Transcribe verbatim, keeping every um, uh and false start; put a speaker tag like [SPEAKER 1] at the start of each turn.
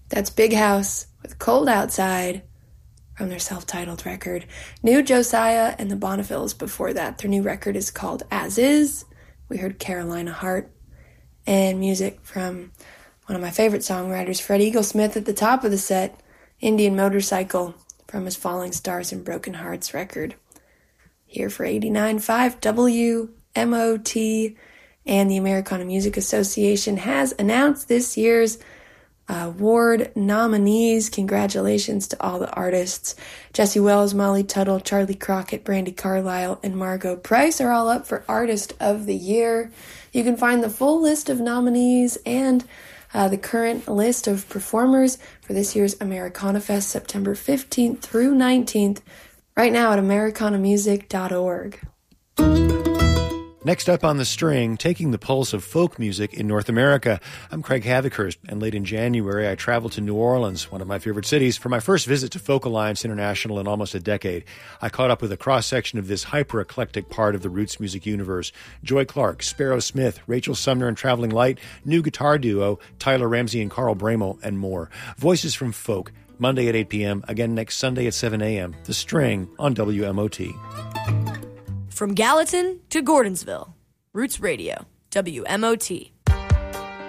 [SPEAKER 1] That's Big House with Cold Outside from their self-titled record. New Josiah and the Bonnevilles before that. Their new record is called As Is. We heard Carolina Hart. And music from one of my favorite songwriters, Fred Eaglesmith, at the top of the set, Indian Motorcycle, from his Falling Stars and Broken Hearts record. Here for eighty-nine point five W M O T, and the Americana Music Association has announced this year's award nominees. Congratulations to all the artists. Jesse Wells, Molly Tuttle, Charlie Crockett, Brandi Carlile, and Margot Price are all up for Artist of the Year. You can find the full list of nominees and uh, the current list of performers for this year's Americana Fest, September fifteenth through nineteenth, right now at americana music dot org.
[SPEAKER 2] Next up on the string, taking the pulse of folk music in North America. I'm Craig Havikhurst, and late in January, I traveled to New Orleans, one of my favorite cities, for my first visit to Folk Alliance International in almost a decade. I caught up with a cross-section of this hyper-eclectic part of the roots music universe. Joy Clark, Sparrow Smith, Rachel Sumner and Traveling Light, new guitar duo, Tyler Ramsey and Carl Bramel, and more. Voices from Folk, Monday at eight p.m., again next Sunday at seven a.m. The String on W M O T.
[SPEAKER 3] From Gallatin to Gordonsville, Roots Radio, W M O T.